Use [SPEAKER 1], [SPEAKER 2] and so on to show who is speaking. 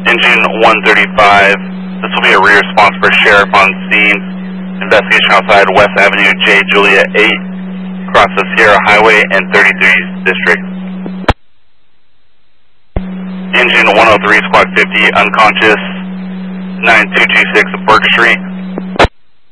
[SPEAKER 1] Engine 135, this will be a rear response for sheriff on scene. Investigation outside West Avenue, J. Julia 8, across the Sierra Highway and 33 District. Engine 103, Squad 50, unconscious, 9226 Burke Street.